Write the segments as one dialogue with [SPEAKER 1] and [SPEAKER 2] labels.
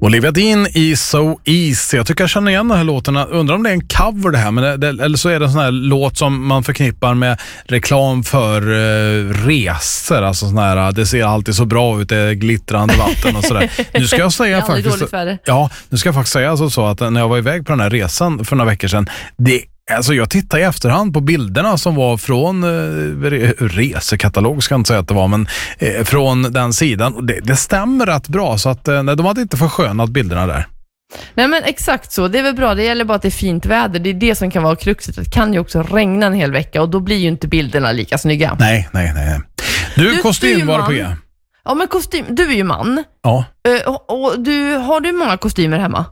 [SPEAKER 1] Olivia Dean i So Easy. Jag tycker jag känner igen den här låten. Undrar om det är en cover det här, men eller så är det en sån här låt som man förknippar med reklam för resor. Alltså sån här, det ser alltid så bra ut, det är glittrande vatten och sådär. Nu ska jag säga nu ska jag faktiskt säga så att när jag var iväg på den här resan för några veckor sedan, alltså jag tittar i efterhand på bilderna som var från resekatalog, ska jag inte säga att det var, men från den sidan. Och det stämmer rätt bra, så att de hade inte förskönat bilderna där.
[SPEAKER 2] Nej, men exakt så, det är väl bra, det gäller bara att det är fint väder. Det är det som kan vara kruxet. Det kan ju också regna en hel vecka och då blir ju inte bilderna lika snygga.
[SPEAKER 1] Nej. Du kostym var det på G.
[SPEAKER 2] Ja, men kostym, du är ju man.
[SPEAKER 1] Ja.
[SPEAKER 2] Och har du många kostymer hemma?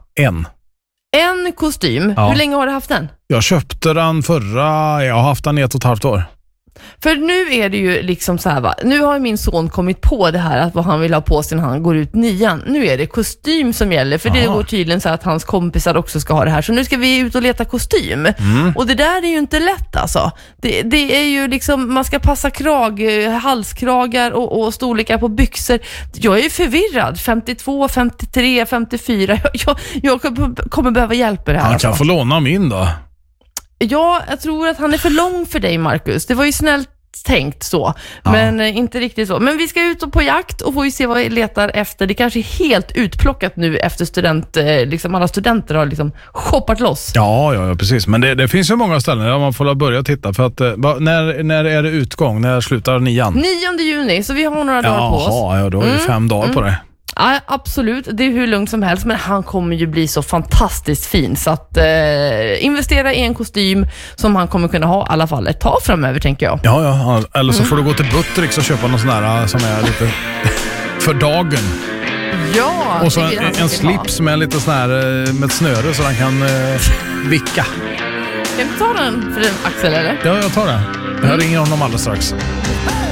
[SPEAKER 2] En kostym? Ja. Hur länge har du haft den?
[SPEAKER 1] Jag köpte den jag har haft den i 1,5 år.
[SPEAKER 2] För nu är det ju liksom så här, va? Nu har min son kommit på det här att vad han vill ha på sig när han går ut 9. Nu är det kostym som gäller, för det går tydligen så att hans kompisar också ska ha det här. Så nu ska vi ut och leta kostym. Och det där är ju inte lätt alltså. Det är ju liksom, man ska passa halskragar och storlekar på byxor. Jag är ju förvirrad. 52, 53, 54. Jag kommer behöva hjälp med det här.
[SPEAKER 1] Han kan få låna min då.
[SPEAKER 2] Ja, jag tror att han är för lång för dig, Marcus. Det var ju snällt tänkt så, men inte riktigt så. Men vi ska ut på jakt och får ju se vad vi letar efter. Det kanske är helt utplockat nu efter liksom alla studenter har liksom shoppat loss. Ja, precis. Men det finns ju många ställen där man får börja titta, för att när är det utgång? När slutar 9? 9 juni, så vi har några dagar på oss.
[SPEAKER 1] Ja, då har vi 5 dagar på det.
[SPEAKER 2] Ja, absolut. Det är hur lugnt som helst, men han kommer ju bli så fantastiskt fin, så att investera i en kostym som han kommer kunna ha i alla fall ett tag framöver, tänker jag.
[SPEAKER 1] Ja, eller så får du gå till Buttericks och köpa någon sån där som är lite för dagen.
[SPEAKER 2] Ja,
[SPEAKER 1] och så en slips med lite sån här med ett snöre så han kan vicka.
[SPEAKER 2] Kan du ta den för en Axel, eller?
[SPEAKER 1] Ja, jag tar den. Jag ringer honom alldeles strax.